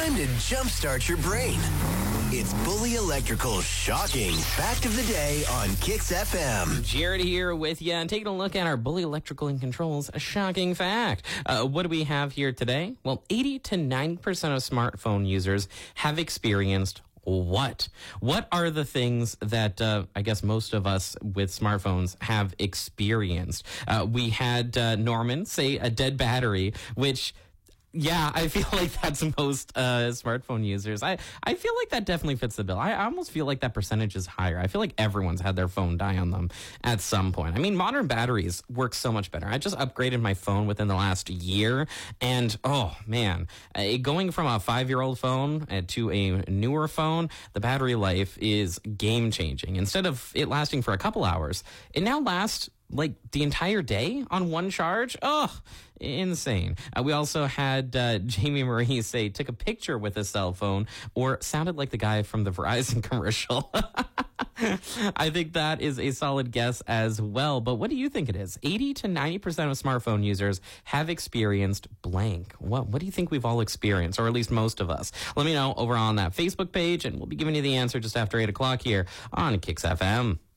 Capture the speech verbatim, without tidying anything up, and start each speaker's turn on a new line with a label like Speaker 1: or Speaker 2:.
Speaker 1: time to jumpstart your brain. It's Bully Electrical's shocking fact of the day on Kix F M.
Speaker 2: Jared here with you and taking a look at our Bully Electrical and Controls shocking fact. Uh, what do we have here today? Well, eighty to ninety percent of smartphone users have experienced what? What are the things that uh, I guess most of us with smartphones have experienced? Uh, we had uh, Norman say a dead battery, which... Yeah, I feel like that's most uh, smartphone users. I, I feel like that definitely fits the bill. I, I almost feel like that percentage is higher. I feel like everyone's had their phone die on them at some point. I mean, modern batteries work so much better. I just upgraded my phone within the last year, and oh man, uh, going from a five-year-old phone uh, to a newer phone, the battery life is game-changing. Instead of it lasting for a couple hours, it now lasts like the entire day on one charge. Oh, insane. Uh, we also had uh, Jamie Marie say took a picture with a cell phone or sounded like the guy from the Verizon commercial. I think that is a solid guess as well. But what do you think it is? eighty to ninety percent of smartphone users have experienced blank. What, what do you think we've all experienced, or at least most of us? Let me know over on that Facebook page, and we'll be giving you the answer just after eight o'clock here on Kix F M.